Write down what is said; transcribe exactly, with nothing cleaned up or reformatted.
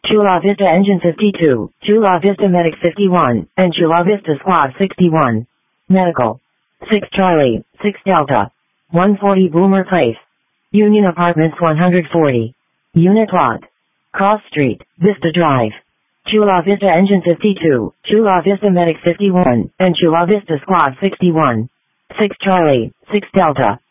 Chula Vista Engine fifty-two, Chula Vista Medic fifty-one, and Chula Vista Squad sixty-one. Medical. six Charlie, six Delta. one forty Boomer Place. Union Apartments one hundred forty. Unit lot. Cross Street, Vista Drive. Chula Vista Engine fifty-two, Chula Vista Medic fifty-one, and Chula Vista Squad sixty-one. six Charlie, six Delta.